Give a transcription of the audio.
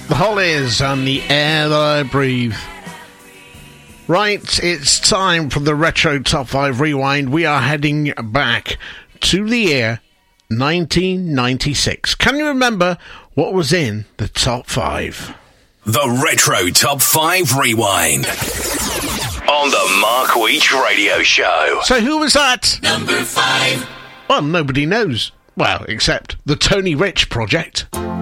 The Hollies and The Air That I Breathe. Right, it's time for the Retro Top 5 Rewind. We are heading back to the year 1996. Can you remember what was in the Top 5? The Retro Top 5 Rewind. On the Mark Weech Radio Show. So who was that? Number 5. Well, nobody knows. Well, except the Tony Rich Project.